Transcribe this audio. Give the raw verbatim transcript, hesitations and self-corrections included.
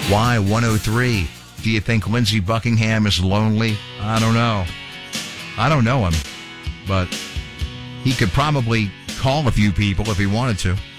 Y one oh three. Do you think Lindsey Buckingham is lonely? I don't know. I don't know him, but he could probably call a few people if he wanted to.